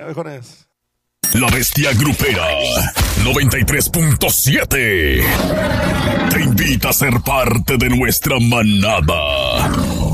viejones. La Bestia Grupera 93.7 te invita a ser parte de nuestra manada.